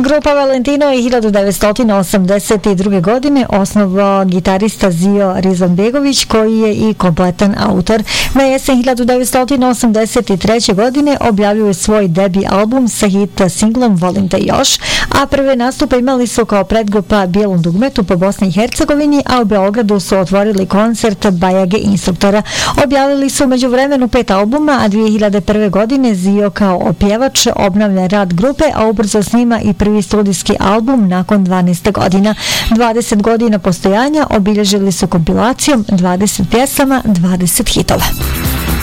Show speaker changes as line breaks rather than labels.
Grupa Valentino je 1982. godine osnovao gitarista Zio Rizanbegović, koji je i kompletan autor. Na jesen 1983. godine objavljuje svoj debi album sa hit singlom Volim te još, a prve nastupe imali su kao predgrupa Bijelom dugmetu po Bosni i Hercegovini, a u Beogradu su otvorili koncert Bajage instruktora. Objavili su među vremenu 5 albuma, a 2001. godine Zio kao opjevač obnavlja rad grupe, a ubrzo snima i prvi studijski album nakon 12 godina. 20 godina postojanja obilježili su kompilacijom 20 pjesama, 20 hitova.